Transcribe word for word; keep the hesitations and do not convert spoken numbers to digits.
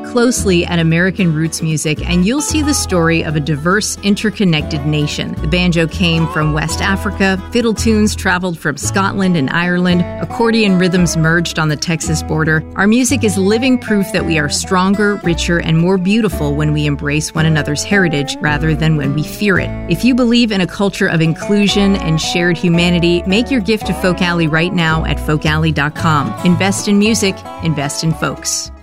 closely at American roots music, and you'll see the story of a diverse, interconnected nation. The banjo came from West Africa, fiddle tunes traveled from Scotland and Ireland, accordion rhythms merged on the Texas border. Our music is living proof that we are stronger, richer, and more beautiful when we embrace one another's heritage rather than when we fear it. If you believe in a culture of inclusion and shared humanity, make your gift to Folk Alley right now at folk alley dot com. Invest in music, invest in folks.